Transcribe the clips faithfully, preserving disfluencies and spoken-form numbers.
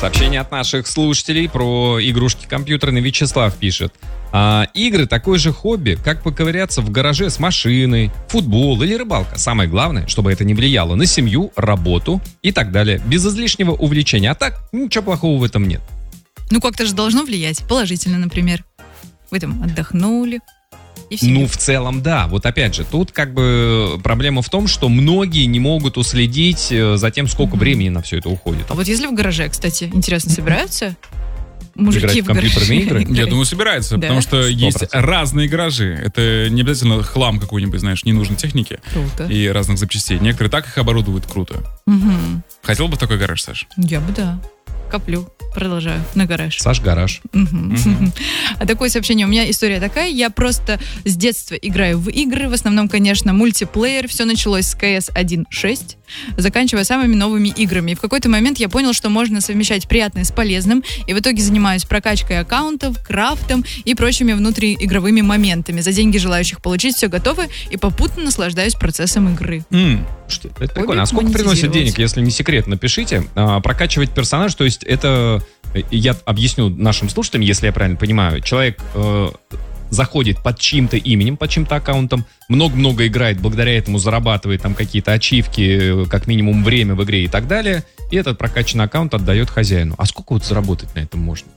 Сообщение от наших слушателей про игрушки компьютерные. Вячеслав пишет. А, игры такое же хобби, как поковыряться в гараже с машиной, футбол или рыбалка. Самое главное, чтобы это не влияло на семью, работу и так далее. Без излишнего увлечения. А так, ничего плохого в этом нет. Ну, как-то же должно влиять. Положительно, например. Вы там отдохнули. И в семью. Ну, в целом, да. Вот опять же, тут как бы проблема в том, что многие не могут уследить за тем, сколько mm-hmm. времени на все это уходит. А вот если в гараже, кстати, интересно, собираются мужики играть в компьютерные игры? Я думаю, собираются, Да. потому что сто есть процентов. разные гаражи. Это не обязательно хлам какой-нибудь, знаешь, ненужной техники Круто. и разных запчастей. Некоторые так их оборудуют круто. Мгм. Хотел бы в такой гараж, Саш? Я бы, да. Коплю. Продолжаю. На гараж. Саш Гараж. Мгм. А такое сообщение. У меня история такая. Я просто с детства играю в игры. В основном, конечно, мультиплеер. Все началось с кей эс один шесть, заканчивая самыми новыми играми. И в какой-то момент я понял, что можно совмещать приятное с полезным. И в итоге занимаюсь прокачкой аккаунтов, крафтом и прочими внутриигровыми моментами. За деньги желающих получить все готово и попутно наслаждаюсь процессом игры. М. Что, это прикольно. А сколько приносит монетизировать. денег, если не секрет, напишите. А, прокачивать персонаж, то есть это, я объясню нашим слушателям, если я правильно понимаю, человек э, заходит под чьим-то именем, под чьим-то аккаунтом, много-много играет, благодаря этому зарабатывает там какие-то ачивки, как минимум время в игре и так далее, и этот прокачанный аккаунт отдает хозяину. А сколько вот заработать на этом можно?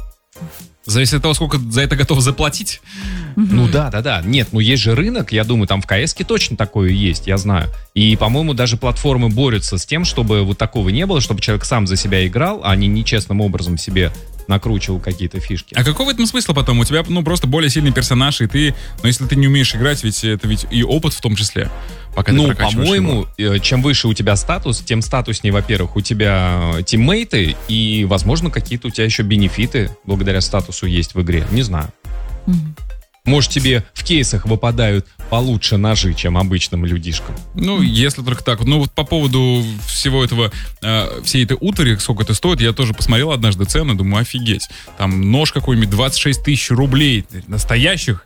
Зависит от того, сколько за это готов заплатить. Ну да, да, да. Нет, ну есть же рынок, я думаю, там в ка эс-ке точно такое есть, я знаю. И, по-моему, даже платформы борются с тем, чтобы вот такого не было, чтобы человек сам за себя играл, а не нечестным образом себе накручивал какие-то фишки. А какого в этом смысла потом? У тебя, ну, просто более сильный персонаж, и ты... Но если ты не умеешь играть, ведь это ведь и опыт в том числе, пока ты Ну, прокачиваешь по-моему, его. э, чем выше у тебя статус, тем статуснее, во-первых, у тебя тиммейты, и, возможно, какие-то у тебя еще бенефиты благодаря статусу есть в игре. Не знаю. Мгм. Может, тебе в кейсах выпадают получше ножи, чем обычным людишкам. Ну, если только так. Ну, вот по поводу всего этого, э, всей этой утвари, сколько это стоит, я тоже посмотрел однажды цены, думаю, офигеть. Там нож какой-нибудь двадцать шесть тысяч рублей, настоящих,